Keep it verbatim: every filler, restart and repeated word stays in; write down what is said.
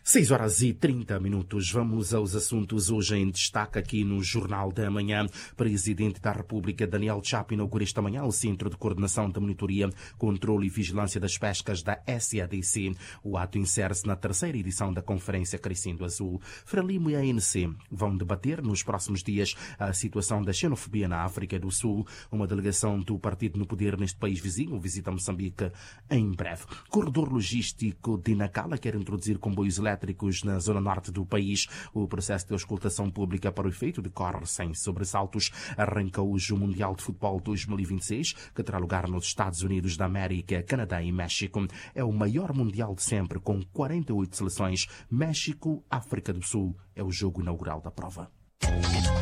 seis horas e trinta minutos. Vamos aos assuntos hoje em destaque aqui no Jornal da Manhã. Presidente da República, Daniel Chapo, inaugura esta manhã o Centro de Coordenação da Monitoria, Controlo e Vigilância das Pescas da S A D C. O ato insere-se na terceira edição da Conferência Crescendo Azul. Frelimo e a A N C vão debater nos próximos dias a situação da xenofobia na África do Sul. Uma delegação do partido no poder neste país vizinho visita Moçambique em breve. Corredor logístico de Nacala quer introduzir comboios elétricos na zona norte do país. O processo de auscultação pública para o efeito decorre sem sobressaltos. Arranca hoje o Mundial de Futebol dois mil e vinte e seis, que terá lugar nos Estados Unidos da América, Canadá e México. É o maior mundial de sempre, com quarenta e oito seleções. México, África do Sul é o jogo inaugural da prova.